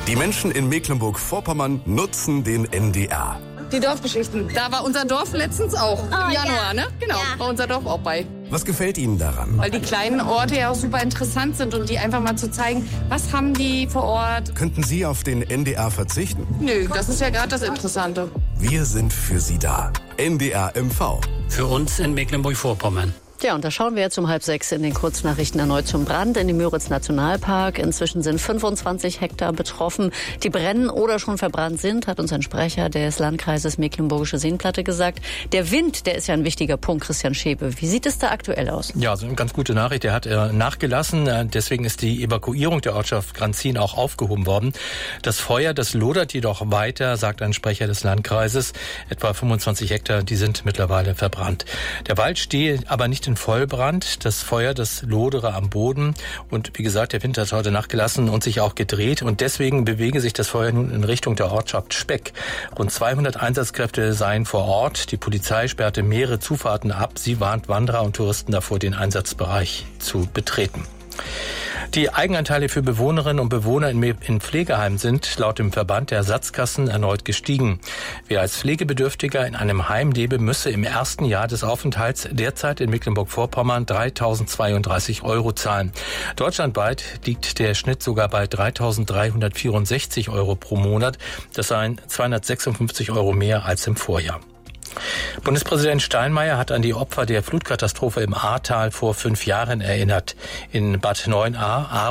Die Menschen in Mecklenburg-Vorpommern nutzen den NDR. Die Dorfgeschichten. Da war unser Dorf letztens auch. Im Januar, ne? Genau, war unser Dorf auch bei. Was gefällt Ihnen daran? Weil die kleinen Orte ja auch super interessant sind und die einfach mal zu zeigen, was haben die vor Ort. Könnten Sie auf den NDR verzichten? Nö, das ist ja gerade das Interessante. Wir sind für Sie da. NDR MV. Für uns in Mecklenburg-Vorpommern. Ja, und da schauen wir jetzt um 5:30 in den Kurznachrichten erneut zum Brand in dem Müritz-Nationalpark. Inzwischen sind 25 Hektar betroffen, die brennen oder schon verbrannt sind, hat uns ein Sprecher des Landkreises Mecklenburgische Seenplatte gesagt. Der Wind, der ist ja ein wichtiger Punkt, Christian Schäpe. Wie sieht es da aktuell aus? Ja, so eine ganz gute Nachricht. Der hat nachgelassen. Deswegen ist die Evakuierung der Ortschaft Granzin auch aufgehoben worden. Das Feuer, das lodert jedoch weiter, sagt ein Sprecher des Landkreises. Etwa 25 Hektar, die sind mittlerweile verbrannt. Der Wald stehe aber nicht in Vollbrand. Das Feuer, das lodere am Boden. Und wie gesagt, der Wind hat heute nachgelassen und sich auch gedreht. Und deswegen bewege sich das Feuer nun in Richtung der Ortschaft Speck. Rund 200 Einsatzkräfte seien vor Ort. Die Polizei sperrte mehrere Zufahrten ab. Sie warnt Wanderer und Touristen davor, den Einsatzbereich zu betreten. Die Eigenanteile für Bewohnerinnen und Bewohner in Pflegeheimen sind laut dem Verband der Ersatzkassen erneut gestiegen. Wer als Pflegebedürftiger in einem Heim lebe, müsse im ersten Jahr des Aufenthalts derzeit in Mecklenburg-Vorpommern 3.032 € zahlen. Deutschlandweit liegt der Schnitt sogar bei 3.364 € pro Monat. Das seien 256 € mehr als im Vorjahr. Bundespräsident Steinmeier hat an die Opfer der Flutkatastrophe im Ahrtal vor 5 Jahren erinnert. In Bad Neuenahr